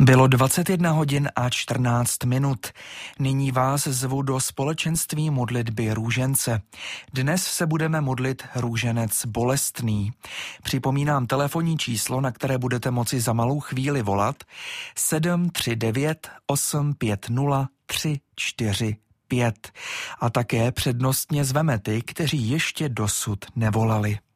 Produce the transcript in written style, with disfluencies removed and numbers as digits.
Bylo 21 hodin a 14 minut. Nyní vás zvu do společenství modlitby Růžence. Dnes se budeme modlit Růženec bolestný. Připomínám telefonní číslo, na které budete moci za malou chvíli volat 739 850 345. A také přednostně zveme ty, kteří ještě dosud nevolali.